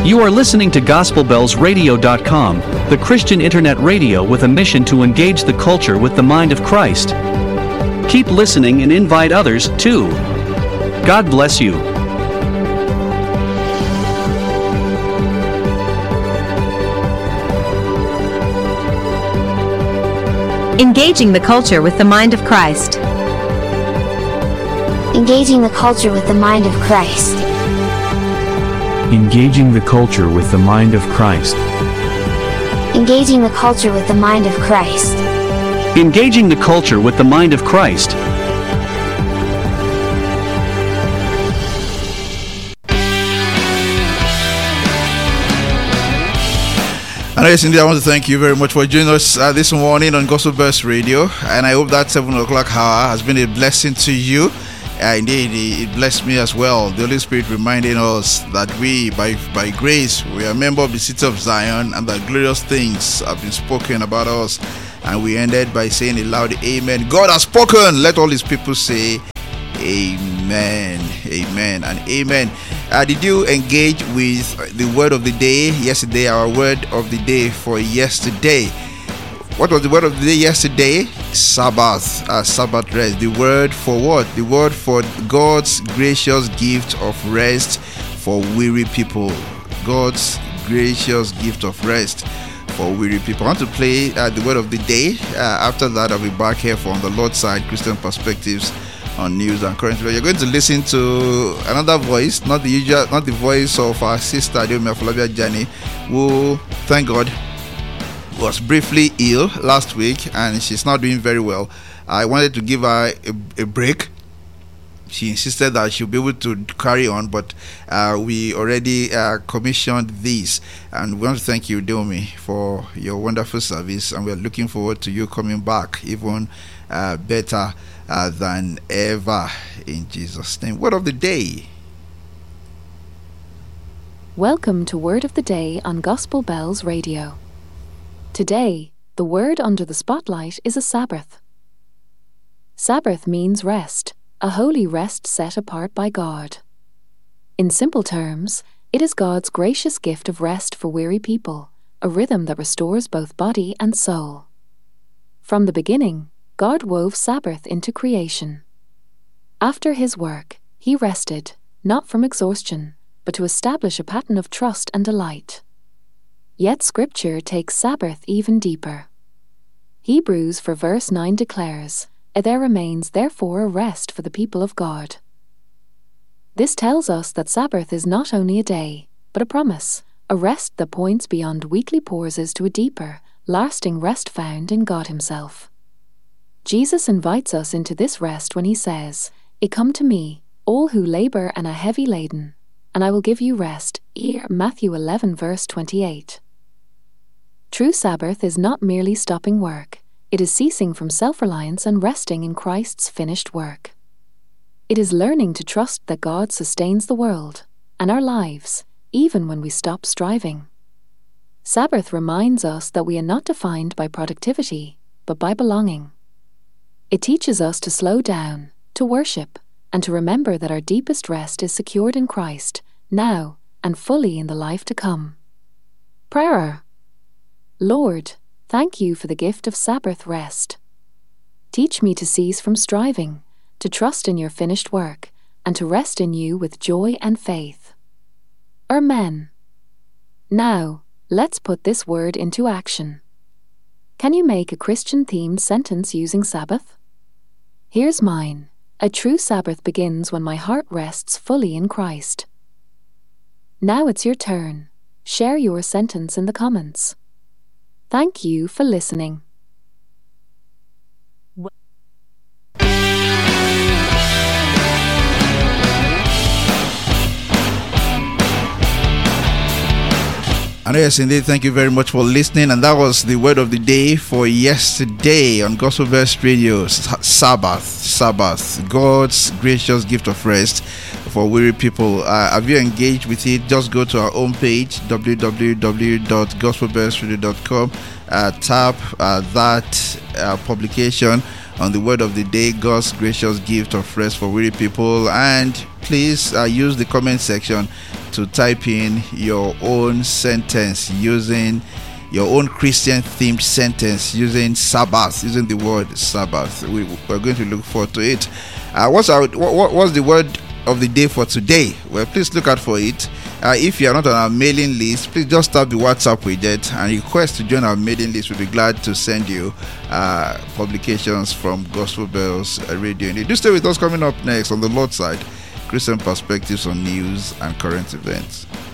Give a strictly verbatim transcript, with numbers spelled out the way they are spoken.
You are listening to Gospel Bells Radio dot com, the Christian internet radio with a mission to engage the culture with the mind of Christ. Keep listening and invite others, too. God bless you. Engaging the culture with the mind of Christ. Engaging the culture with the mind of Christ. Engaging the culture with the mind of Christ. Engaging the culture with the mind of Christ. Engaging the culture with the mind of Christ. And yes, indeed, I want to thank you very much for joining us uh, this morning on Gospel Bells Radio. And I hope that seven o'clock hour has been a blessing to you. Uh, indeed, it blessed me as well. The Holy Spirit reminding us that we, by by grace, we are a member of the city of Zion, and that glorious things have been spoken about us. And we ended by saying a loud amen. God has spoken. Let all his people say amen, amen, and amen. Uh, did you engage with the word of the day yesterday? Our word of the day for yesterday. What was the word of the day yesterday? Sabbath, uh, Sabbath rest. The word for what? The word for God's gracious gift of rest for weary people. God's gracious gift of rest for weary people. I want to play uh, the word of the day. Uh, after that, I'll be back here for On the Lord's Side, Christian Perspectives on News and Current Affairs. You're going to listen to another voice, not the usual, not the voice of our sister Adiomi Afolabi Ajani, who, thank God, was briefly ill last week, and she's not doing very well. I wanted to give her a, a break. She insisted that she'll be able to carry on, but uh, we already uh, commissioned this, and we want to thank you, Adiomi, for your wonderful service, and we're looking forward to you coming back even uh, better uh, than ever, in Jesus' name. Word of the day. Welcome to Word of the Day on Gospel Bells Radio. Today, the word under the spotlight is a Sabbath. Sabbath means rest, a holy rest set apart by God. In simple terms, it is God's gracious gift of rest for weary people, a rhythm that restores both body and soul. From the beginning, God wove Sabbath into creation. After his work, he rested, not from exhaustion, but to establish a pattern of trust and delight. Yet Scripture takes Sabbath even deeper. Hebrews for verse nine declares, "There remains therefore a rest for the people of God." This tells us that Sabbath is not only a day, but a promise, a rest that points beyond weekly pauses to a deeper, lasting rest found in God himself. Jesus invites us into this rest when he says, "I come to me, all who labor and are heavy laden, and I will give you rest." Here, Matthew eleven verse twenty-eight. True Sabbath is not merely stopping work. It is ceasing from self-reliance and resting in Christ's finished work. It is learning to trust that God sustains the world and our lives, even when we stop striving. Sabbath reminds us that we are not defined by productivity, but by belonging. It teaches us to slow down, to worship, and to remember that our deepest rest is secured in Christ, now and fully in the life to come. Prayer. Lord, thank you for the gift of Sabbath rest. Teach me to cease from striving, to trust in your finished work, and to rest in you with joy and faith. Amen. Now, let's put this word into action. Can you make a Christian-themed sentence using Sabbath? Here's mine. A true Sabbath begins when my heart rests fully in Christ. Now it's your turn. Share your sentence in the comments. Thank you for listening. And yes, indeed, thank you very much for listening. And that was the word of the day for yesterday on Gospel Bells Radio. Sabbath, Sabbath, God's gracious gift of rest for weary people. Uh, have you engaged with it? Just go to our homepage, w w w dot gospel bells radio dot com. Uh, tap uh, that uh, publication on the word of the day, God's gracious gift of rest for weary people, and please uh, use the comment section to type in your own sentence using your own Christian themed sentence using Sabbath, using the word Sabbath. We, we're going to look forward to it. Uh, what's our what, what's the word of the day for today? Well, please look out for it. Uh, if you are not on our mailing list, please just tap the WhatsApp widget and request to join our mailing list. We'll be glad to send you uh, publications from Gospel Bells Radio. And do stay with us. Coming up next on the Lord's Side, Christian perspectives on news and current events.